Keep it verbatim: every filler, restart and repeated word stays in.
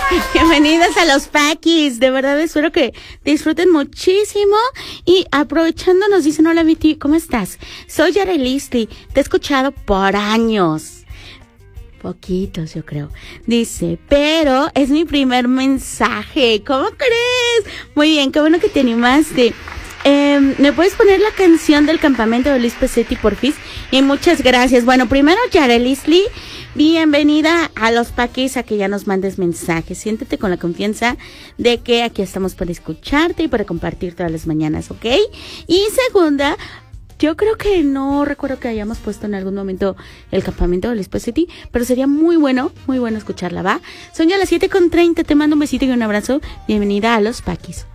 Bienvenidos a los Paquis. De verdad espero que disfruten muchísimo. Y aprovechando nos dicen, hola Viti, ¿cómo estás? Soy Yarelisli, te he escuchado por años. Poquitos, yo creo. Dice, pero es mi primer mensaje. ¿Cómo crees? Muy bien, qué bueno que te animaste. Eh, ¿Me puedes poner la canción del campamento de Luis Pesetti, porfis? Y muchas gracias. Bueno, primero, Yarelisli, bienvenida a los Paquis, a que ya nos mandes mensajes. Siéntete con la confianza de que aquí estamos para escucharte y para compartir todas las mañanas, ¿ok? Y segunda, yo creo que no recuerdo que hayamos puesto en algún momento el campamento de Luis Pesetti, pero sería muy bueno, muy bueno escucharla, ¿va? Son ya las siete con treinta, te mando un besito y un abrazo. Bienvenida a los Paquis.